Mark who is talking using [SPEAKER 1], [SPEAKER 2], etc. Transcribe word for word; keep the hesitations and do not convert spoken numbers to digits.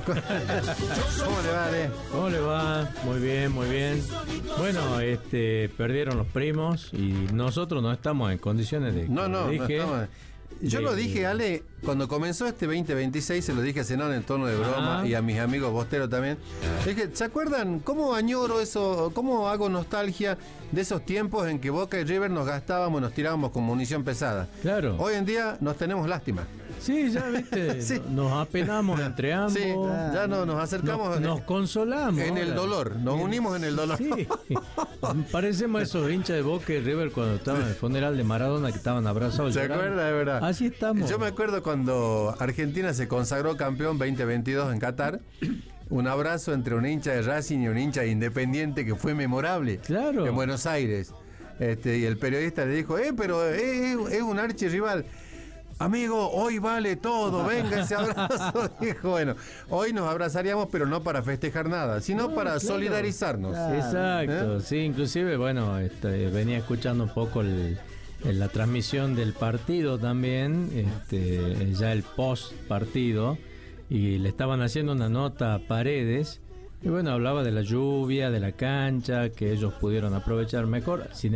[SPEAKER 1] ¿Cómo le va, Ale?
[SPEAKER 2] ¿Cómo le va? Muy bien, muy bien. Bueno, este, perdieron los primos y nosotros no estamos en condiciones de...
[SPEAKER 1] No, no,
[SPEAKER 2] dije,
[SPEAKER 1] no estamos... Yo
[SPEAKER 2] de,
[SPEAKER 1] lo dije, Ale, cuando comenzó este veinte veintiséis, se lo dije a Zenón en tono de broma
[SPEAKER 2] ah.
[SPEAKER 1] y a mis amigos Bostero también. Dije, ¿se acuerdan cómo añoro eso, cómo hago nostalgia de esos tiempos en que Boca y River nos gastábamos, nos tirábamos con munición pesada?
[SPEAKER 2] Claro.
[SPEAKER 1] Hoy en día nos tenemos lástima.
[SPEAKER 2] Sí, ya viste,
[SPEAKER 1] Sí.
[SPEAKER 2] nos apenamos entre ambos.
[SPEAKER 1] Sí, ya no, nos acercamos.
[SPEAKER 2] Nos, nos consolamos.
[SPEAKER 1] En el
[SPEAKER 2] ahora.
[SPEAKER 1] dolor, nos unimos en el dolor.
[SPEAKER 2] Sí, parecemos esos hinchas de Boca y River cuando estaban en el funeral de Maradona que estaban abrazados.
[SPEAKER 1] ¿Se
[SPEAKER 2] llorando.
[SPEAKER 1] acuerda? De verdad.
[SPEAKER 2] Así estamos.
[SPEAKER 1] Yo me acuerdo cuando Argentina se consagró campeón veinte veintidós en Qatar. Un abrazo entre un hincha de Racing y un hincha de Independiente que fue memorable.
[SPEAKER 2] Claro.
[SPEAKER 1] En Buenos Aires. Este, y el periodista le dijo, eh, pero es, es un archirrival. Amigo, hoy vale todo, venga ese abrazo. Dijo, bueno, hoy nos abrazaríamos, pero no para festejar nada, sino
[SPEAKER 2] No,
[SPEAKER 1] para
[SPEAKER 2] claro.
[SPEAKER 1] solidarizarnos.
[SPEAKER 2] Claro. Exacto,
[SPEAKER 1] ¿Eh?
[SPEAKER 2] sí, inclusive, bueno, este, venía escuchando un poco el, el- la transmisión del partido también, este, ya el post partido, y le estaban haciendo una nota a Paredes, y bueno, hablaba de la lluvia, de la cancha, que ellos pudieron aprovechar mejor. Sin